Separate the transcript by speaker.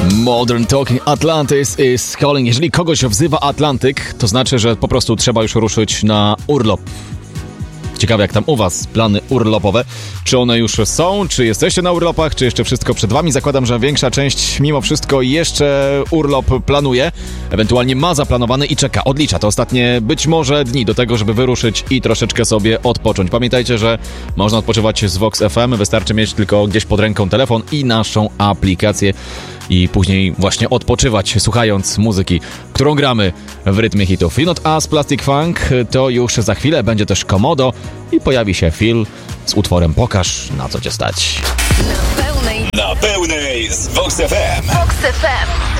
Speaker 1: Modern Talking Atlantis is calling. Jeżeli kogoś wzywa Atlantyk, to znaczy, że po prostu trzeba już ruszyć na urlop. Ciekawe, jak tam u was plany urlopowe. Czy one już są? Czy jesteście na urlopach? Czy jeszcze wszystko przed wami? Zakładam, że większa część mimo wszystko jeszcze urlop planuje. Ewentualnie ma zaplanowany i czeka, odlicza te ostatnie być może dni do tego, żeby wyruszyć i troszeczkę sobie odpocząć. Pamiętajcie, że można odpoczywać z Vox FM. Wystarczy mieć tylko gdzieś pod ręką telefon i naszą aplikację. I później właśnie odpoczywać, słuchając muzyki, którą gramy w rytmie hitów. You Not Us, Plastic Funk, to już za chwilę będzie też Komodo i pojawi się Phil z utworem Pokaż, na co cię stać.
Speaker 2: Na pełnej z Vox FM.
Speaker 3: Vox FM.